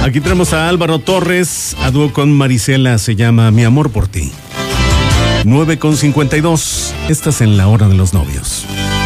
Aquí tenemos a Álvaro Torres, a dúo con Marisela, se llama Mi amor por ti. 9:52, estás en la hora de los novios.